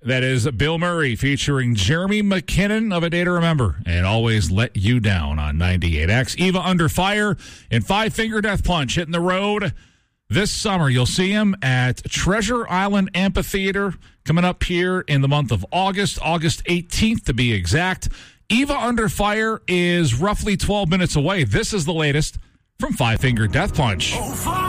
That is Bill Murray featuring Jeremy McKinnon of A Day to Remember and Always Let You Down on 98X. Eva Under Fire and Five Finger Death Punch hitting the road this summer. You'll see him at Treasure Island Amphitheater coming up here in the month of August 18th to be exact. Eva Under Fire is roughly 12 minutes away. This is the latest from Five Finger Death Punch.